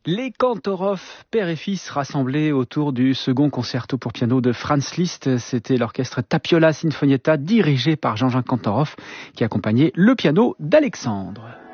Les Kantorov, père et fils, rassemblés autour du second concerto pour piano de Franz Liszt. C'était l'orchestre Tapiola Sinfonietta dirigé par Jean-Jacques Kantorov qui accompagnait le piano d'Alexandre.